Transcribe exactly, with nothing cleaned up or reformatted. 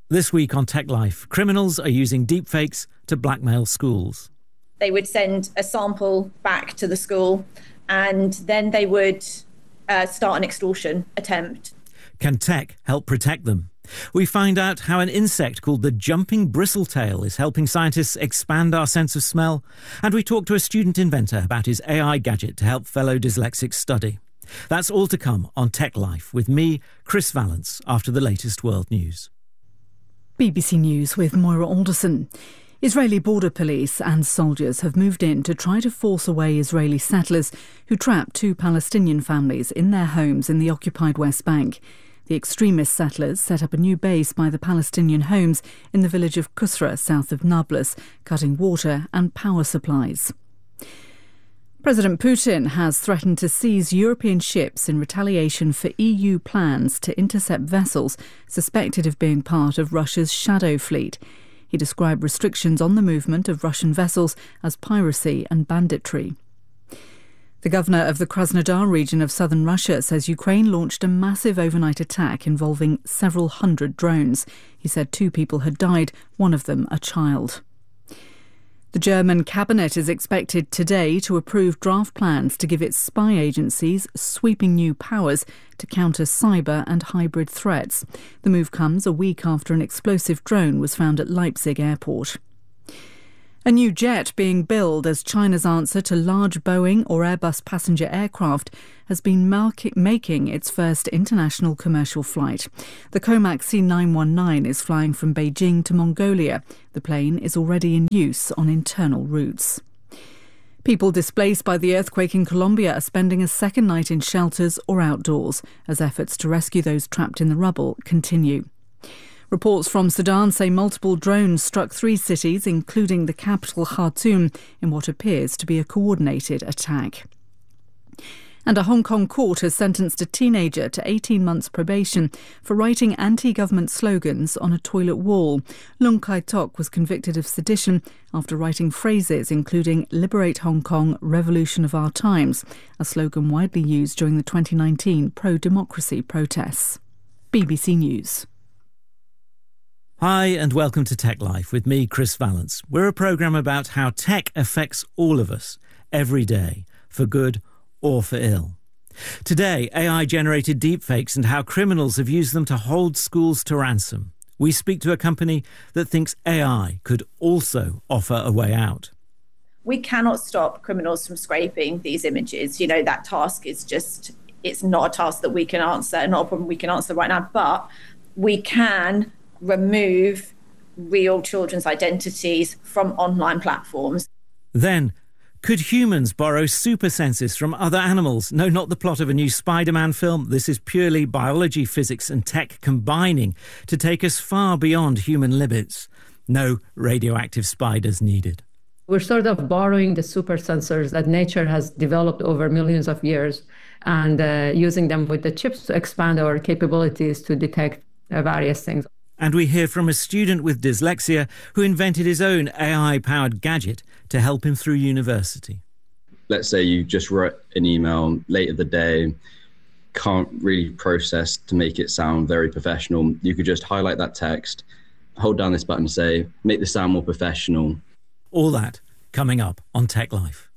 This week on Tech Life, criminals are using deepfakes to blackmail schools. They would send a sample back to the school and then they would uh, start an extortion attempt. Can tech help protect them? We find out how an insect called the jumping bristletail is helping scientists expand our sense of smell. And we talk to a student inventor about his A I gadget to help fellow dyslexics study. That's all to come on Tech Life with me, Chris Vallance, after the latest world news. B B C News with Moira Alderson. Israeli border police and soldiers have moved in to try to force away Israeli settlers who trapped two Palestinian families in their homes in the occupied West Bank. The extremist settlers set up a new base by the Palestinian homes in the village of Kusra, south of Nablus, cutting water and power supplies. President Putin has threatened to seize European ships in retaliation for E U plans to intercept vessels suspected of being part of Russia's shadow fleet. He described restrictions on the movement of Russian vessels as piracy and banditry. The governor of the Krasnodar region of southern Russia says Ukraine launched a massive overnight attack involving several hundred drones. He said two people had died, one of them a child. The German cabinet is expected today to approve draft plans to give its spy agencies sweeping new powers to counter cyber and hybrid threats. The move comes a week after an explosive drone was found at Leipzig airport. A new jet being billed as China's answer to large Boeing or Airbus passenger aircraft has been market- making its first international commercial flight. The Comac C nine one nine is flying from Beijing to Mongolia. The plane is already in use on internal routes. People displaced by the earthquake in Colombia are spending a second night in shelters or outdoors as efforts to rescue those trapped in the rubble continue. Reports from Sudan say multiple drones struck three cities, including the capital Khartoum, in what appears to be a coordinated attack. And a Hong Kong court has sentenced a teenager to eighteen months probation for writing anti-government slogans on a toilet wall. Lung Kai-tok was convicted of sedition after writing phrases including "Liberate Hong Kong, Revolution of Our Times," a slogan widely used during the twenty nineteen pro-democracy protests. B B C News. Hi and welcome to Tech Life with me, Chris Vallance. We're a programme about how tech affects all of us, every day, for good or for ill. Today, A I-generated deepfakes and how criminals have used them to hold schools to ransom. We speak to a company that thinks A I could also offer a way out. We cannot stop criminals from scraping these images. You know, that task is just, it's not a task that we can answer, not a problem we can answer right now, but we can remove real children's identities from online platforms. Then, could humans borrow super senses from other animals? No, not the plot of a new Spider-Man film. This is purely biology, physics and tech combining to take us far beyond human limits. No radioactive spiders needed. We're sort of borrowing the super sensors that nature has developed over millions of years and uh, using them with the chips to expand our capabilities to detect uh, various things. And we hear from a student with dyslexia who invented his own A I-powered gadget to help him through university. Let's say you just wrote an email late in the day, can't really process to make it sound very professional. You could just highlight that text, hold down this button and say, make this sound more professional. All that coming up on Tech Life.